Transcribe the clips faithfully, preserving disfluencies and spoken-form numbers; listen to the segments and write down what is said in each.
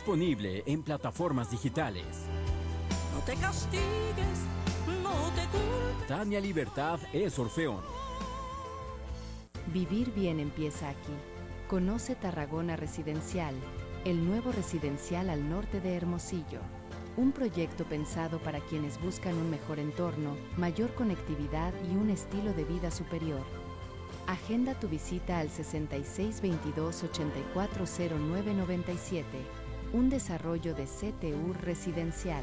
Disponible en plataformas digitales. No te castigues, no te culpes. Tania Libertad es Orfeón. Vivir bien empieza aquí. Conoce Tarragona Residencial, el nuevo residencial al norte de Hermosillo. Un proyecto pensado para quienes buscan un mejor entorno, mayor conectividad y un estilo de vida superior. Agenda tu visita al sesenta y seis veintidós ochenta y cuatro cero nueve noventa y siete. Un desarrollo de C T U Residencial.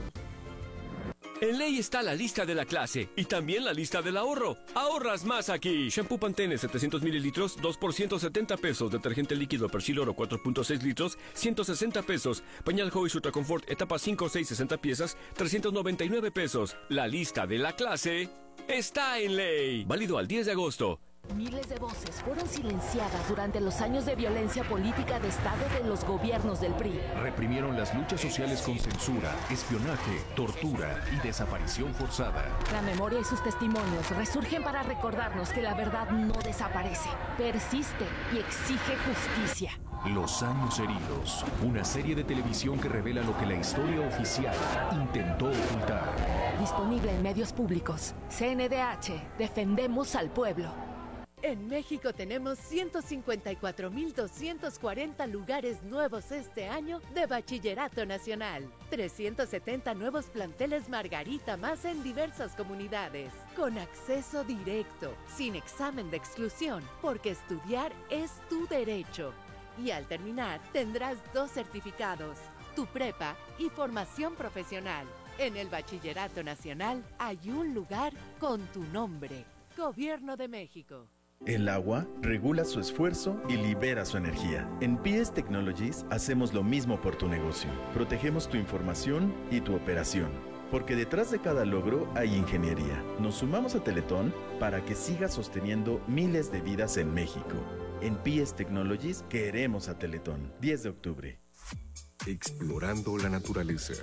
En Ley está la lista de la clase y también la lista del ahorro. Ahorras más aquí. Shampoo Pantene setecientos mililitros, dos por ciento setenta pesos. Detergente líquido Persil Oro cuatro punto seis litros, ciento sesenta pesos. Pañal Huggies Ultra Confort etapa cinco, seis, sesenta piezas, trescientos noventa y nueve pesos. La lista de la clase está en Ley. Válido al diez de agosto. Miles de voces fueron silenciadas durante los años de violencia política de Estado de los gobiernos del P R I. Reprimieron las luchas sociales con censura, espionaje, tortura y desaparición forzada. La memoria y sus testimonios resurgen para recordarnos que la verdad no desaparece, persiste y exige justicia. Los años heridos, una serie de televisión que revela lo que la historia oficial intentó ocultar. Disponible en medios públicos. C N D H, defendemos al pueblo. En México tenemos ciento cincuenta y cuatro mil doscientos cuarenta lugares nuevos este año de Bachillerato Nacional. trescientos setenta nuevos planteles Margarita más en diversas comunidades. Con acceso directo, sin examen de exclusión, porque estudiar es tu derecho. Y al terminar tendrás dos certificados, tu prepa y formación profesional. En el Bachillerato Nacional hay un lugar con tu nombre. Gobierno de México. El agua regula su esfuerzo y libera su energía. En P S Technologies hacemos lo mismo por tu negocio. Protegemos tu información y tu operación. Porque detrás de cada logro hay ingeniería. Nos sumamos a Teletón para que siga sosteniendo miles de vidas en México. En P S Technologies queremos a Teletón. diez de octubre. Explorando la naturaleza.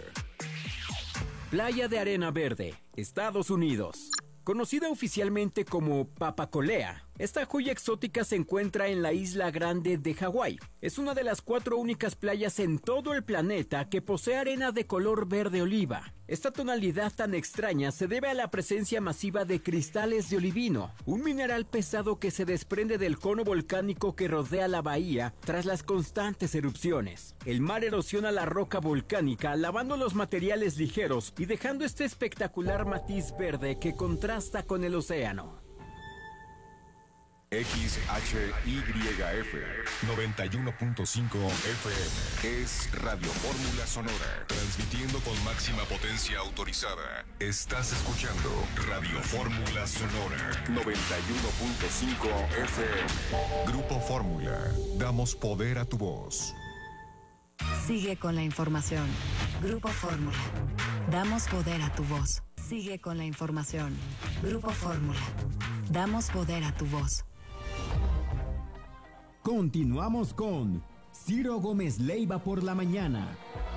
Playa de Arena Verde, Estados Unidos. Conocida oficialmente como Papacolea, esta joya exótica se encuentra en la isla Grande de Hawái. Es una de las cuatro únicas playas en todo el planeta que posee arena de color verde oliva. Esta tonalidad tan extraña se debe a la presencia masiva de cristales de olivino, un mineral pesado que se desprende del cono volcánico que rodea la bahía tras las constantes erupciones. El mar erosiona la roca volcánica, lavando los materiales ligeros y dejando este espectacular matiz verde que contrasta con el océano. X H Y F noventa y uno punto cinco F M es Radio Fórmula Sonora, transmitiendo con máxima potencia autorizada. Estás escuchando Radio Fórmula Sonora noventa y uno punto cinco F M. Grupo Fórmula, damos poder a tu voz. Sigue con la información. Grupo Fórmula, damos poder a tu voz. Sigue con la información. Grupo Fórmula, damos poder a tu voz. Continuamos con Ciro Gómez Leiva por la mañana.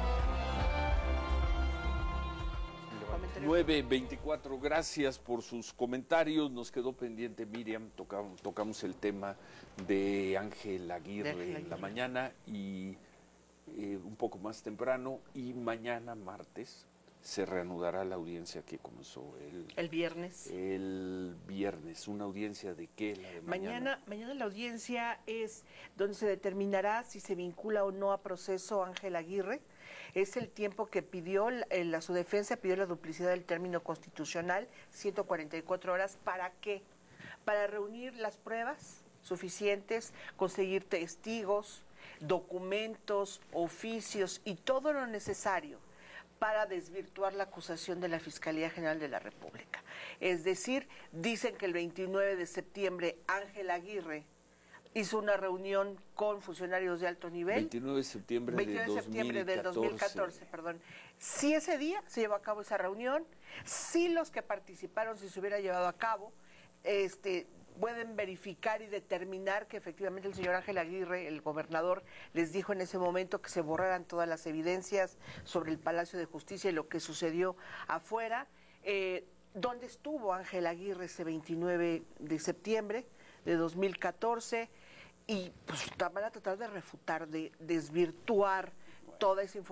nueve veinticuatro, gracias por sus comentarios. Nos quedó pendiente, Miriam, tocamos, tocamos el tema de Ángel Aguirre, Aguirre en la mañana y eh, un poco más temprano, y mañana martes se reanudará la audiencia que comenzó el, el viernes. El viernes, ¿una audiencia de qué? La de mañana. mañana. Mañana la audiencia es donde se determinará si se vincula o no a proceso Ángel Aguirre. Es el tiempo que pidió, la, su defensa pidió la duplicidad del término constitucional, ciento cuarenta y cuatro horas. ¿Para qué? Para reunir las pruebas suficientes, conseguir testigos, documentos, oficios y todo lo necesario para desvirtuar la acusación de la Fiscalía General de la República. Es decir, dicen que el veintinueve de septiembre Ángel Aguirre hizo una reunión con funcionarios de alto nivel. veintinueve de septiembre, veintinueve de septiembre del dos mil catorce, perdón. Si ese día se llevó a cabo esa reunión, si los que participaron, si se hubiera llevado a cabo, este... pueden verificar y determinar que efectivamente el señor Ángel Aguirre, el gobernador, les dijo en ese momento que se borraran todas las evidencias sobre el Palacio de Justicia y lo que sucedió afuera. Eh, ¿Dónde estuvo Ángel Aguirre ese veintinueve de septiembre de dos mil catorce? Y pues van a tratar de refutar, de desvirtuar toda esa información